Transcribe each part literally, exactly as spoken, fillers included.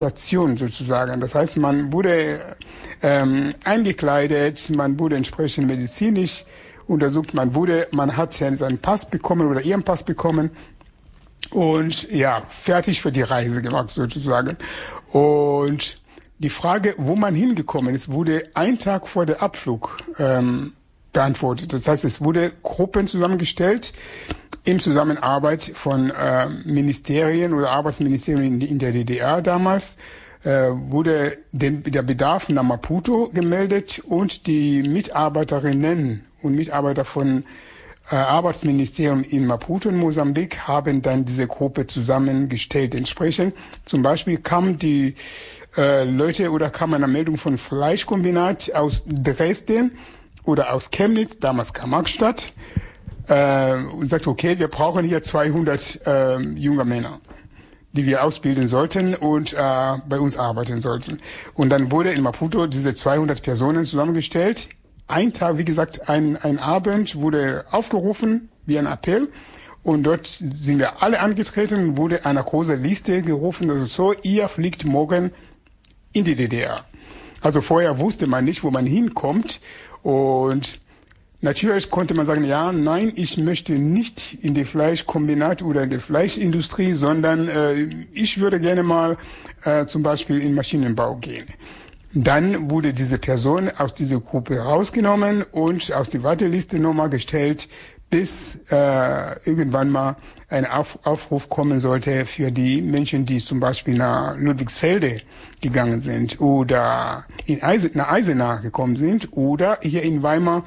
Station sozusagen. Das heißt, man wurde ähm, eingekleidet, man wurde entsprechend medizinisch untersucht, man wurde, man hat seinen Pass bekommen oder ihren Pass bekommen und ja, fertig für die Reise gemacht sozusagen. Und die Frage, wo man hingekommen ist, wurde ein Tag vor der Abflug ähm, beantwortet. Das heißt, es wurde Gruppen zusammengestellt in Zusammenarbeit von äh, Ministerien oder Arbeitsministerien in, in der D D R damals, äh, wurde den, der Bedarf nach Maputo gemeldet und die Mitarbeiterinnen und Mitarbeiter von äh, Arbeitsministerium in Maputo in Mosambik haben dann diese Gruppe zusammengestellt. Entsprechend zum Beispiel kam die äh, Leute oder kam eine Meldung von Fleischkombinat aus Dresden oder aus Chemnitz, damals Karl-Marx-Stadt, äh, und sagt, okay, wir brauchen hier zweihundert äh, junge Männer, die wir ausbilden sollten und äh, bei uns arbeiten sollten. Und dann wurde in Maputo diese zweihundert Personen zusammengestellt. Ein Tag, wie gesagt, ein, ein Abend wurde aufgerufen, wie ein Appell. Und dort sind wir alle angetreten, wurde eine große Liste gerufen, also so, ihr fliegt morgen in die D D R. Also vorher wusste man nicht, wo man hinkommt. Und natürlich konnte man sagen, ja, nein, ich möchte nicht in die Fleischkombinat oder in die Fleischindustrie, sondern äh, ich würde gerne mal äh, zum Beispiel in Maschinenbau gehen. Dann wurde diese Person aus dieser Gruppe rausgenommen und auf die Warteliste nochmal gestellt, bis äh, irgendwann mal ein Auf Aufruf kommen sollte für die Menschen, die zum Beispiel nach Ludwigsfelde gegangen sind oder in Eisen, nach Eisenach gekommen sind oder hier in Weimar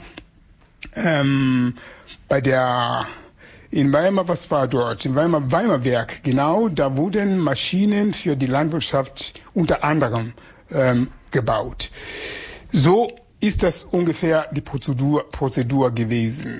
ähm, bei der in Weimar, was war dort? In Weimar, Weimar Werk, genau, da wurden Maschinen für die Landwirtschaft unter anderem ähm, gebaut. So ist das ungefähr die Prozedur, Prozedur gewesen.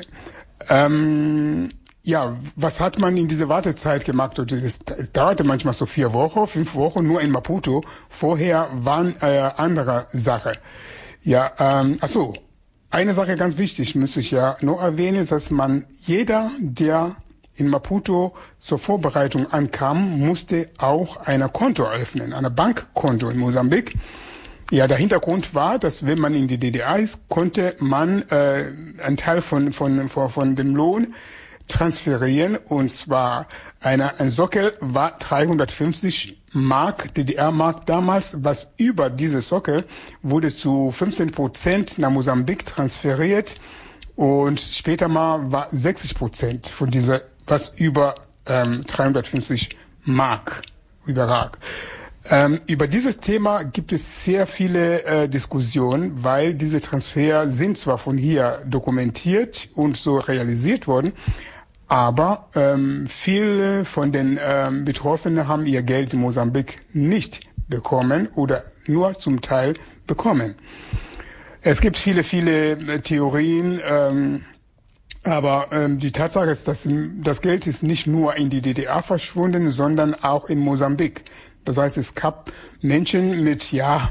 Ähm, ja, was hat man in dieser Wartezeit gemacht? Es, es dauerte manchmal so vier Wochen, fünf Wochen, nur in Maputo. Vorher waren äh, andere Sache. Ja, ähm, ach so, eine Sache ganz wichtig, müsste ich ja noch erwähnen, ist, dass man, jeder, der in Maputo zur Vorbereitung ankam, musste auch ein Konto eröffnen, ein Bankkonto in Mosambik. Ja, der Hintergrund war, dass wenn man in die D D R ist, konnte man äh, einen Teil von, von, von, von dem Lohn transferieren, und zwar eine, ein Sockel war dreihundertfünfzig Mark, D D R-Mark damals, was über diese Sockel wurde zu fünfzehn Prozent nach Mosambik transferiert, und später mal war sechzig Prozent von dieser, was über ähm, dreihundertfünfzig Mark überrag. Ähm, über dieses Thema gibt es sehr viele äh, Diskussionen, weil diese Transfer sind zwar von hier dokumentiert und so realisiert worden, aber ähm, viele von den ähm, Betroffenen haben ihr Geld in Mosambik nicht bekommen oder nur zum Teil bekommen. Es gibt viele, viele äh, Theorien, ähm, aber ähm, die Tatsache ist, dass das Geld ist nicht nur in die D D R verschwunden, sondern auch in Mosambik. Das heißt, es gab Menschen mit, ja,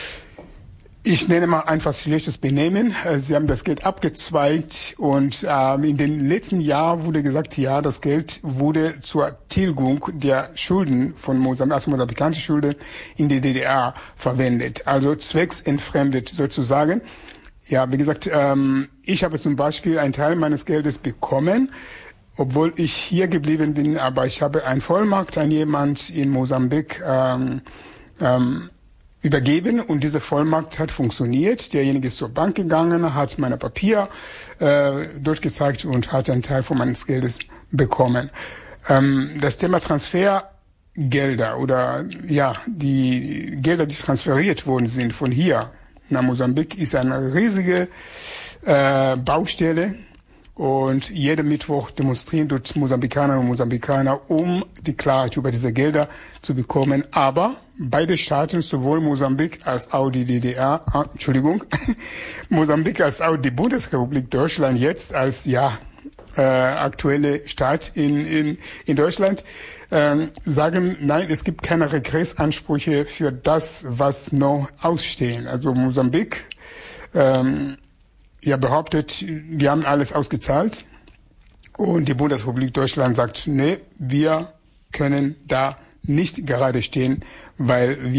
ich nenne mal einfach schlechtes Benehmen. Sie haben das Geld abgezweigt, und ähm, in den letzten Jahren wurde gesagt, ja, das Geld wurde zur Tilgung der Schulden von Mosambik, also mosambikanische Schulden in die D D R verwendet. Also zwecksentfremdet sozusagen. Ja, wie gesagt, ähm, ich habe zum Beispiel einen Teil meines Geldes bekommen, obwohl ich hier geblieben bin, aber ich habe einen Vollmacht an jemand in Mosambik ähm, ähm, übergeben, und diese Vollmacht hat funktioniert. Derjenige ist zur Bank gegangen, hat meine Papier äh, durchgezeigt und hat einen Teil von meines Geldes bekommen. Ähm, das Thema Transfergelder oder ja die Gelder, die transferiert worden sind von hier nach Mosambik, ist eine riesige äh, Baustelle. Und jeden Mittwoch demonstrieren dort Mosambikaner und Mosambikaner, um die Klarheit über diese Gelder zu bekommen. Aber beide Staaten, sowohl Mosambik als auch die D D R, ah, Entschuldigung, Mosambik als auch die Bundesrepublik Deutschland jetzt als ja äh, aktuelle Staat in in in Deutschland, äh, sagen, nein, es gibt keine Regressansprüche für das, was noch ausstehen. Also Mosambik ähm, Ja, behauptet, wir haben alles ausgezahlt, und die Bundesrepublik Deutschland sagt, nee, wir können da nicht gerade stehen, weil wir